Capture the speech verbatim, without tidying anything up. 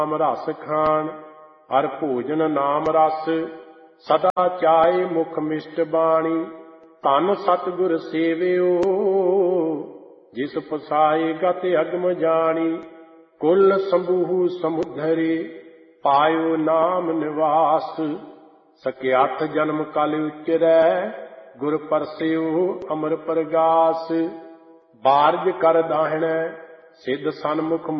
ਨਾਮ ਰਸ ਖਾਣ, ਹਰ ਭੋਜਨ ਨਾਮ ਰਸ, ਸਦਾ ਚਾਏ ਮੁਖ ਮਿਸ਼ਟ ਬਾਣੀ। ਧਨ ਸਤਿਗੁਰ ਸੇਵਿਓ, ਜਿਸ ਪਸਾਏ ਗਤ ਅਗਮ ਜਾਣੀ। ਕੁਲ ਸੰਭੂ ਸਮੁਦਰੇ, ਪਾਇਓ ਨਾਮ ਨਿਵਾਸ। ਸਕਿਆਠ ਜਨਮ ਕਲ ਉਚਰੈ, ਗੁਰ ਪਰਸਿਓ ਅਮਰ ਪ੍ਰਗਾਸ। ਬਾਰਜ ਕਰ ਦਾਹਿਣੈ, ਸਿੱਧ ਸਨਮੁਖ